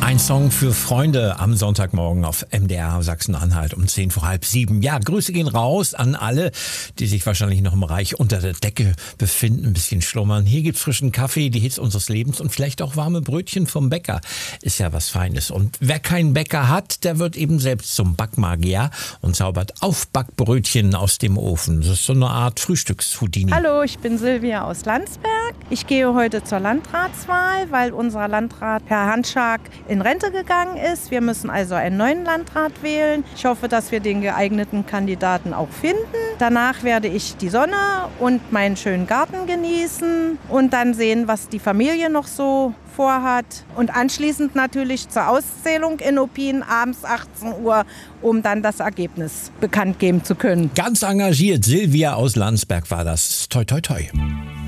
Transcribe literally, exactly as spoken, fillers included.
Ein Song für Freunde am Sonntagmorgen auf M D R Sachsen-Anhalt um zehn vor halb sieben. Ja, Grüße gehen raus an alle, die sich wahrscheinlich noch im Reich unter der Decke befinden, ein bisschen schlummern. Hier gibt's frischen Kaffee, die Hitze unseres Lebens und vielleicht auch warme Brötchen vom Bäcker. Ist ja was Feines. Und wer keinen Bäcker hat, der wird eben selbst zum Backmagier und zaubert Aufbackbrötchen aus dem Ofen. Das ist so eine Art Frühstückshudini. Hallo, ich bin Silvia aus Landsberg. Ich gehe heute zur Landratswahl, weil unser Landrat Herr Hanschak in Rente gegangen ist. Wir müssen also einen neuen Landrat wählen. Ich hoffe, dass wir den geeigneten Kandidaten auch finden. Danach werde ich die Sonne und meinen schönen Garten genießen und dann sehen, was die Familie noch so vorhat. Und anschließend natürlich zur Auszählung in Opien abends achtzehn Uhr, um dann das Ergebnis bekannt geben zu können. Ganz engagiert, Silvia aus Landsberg war das. Toi, toi, toi.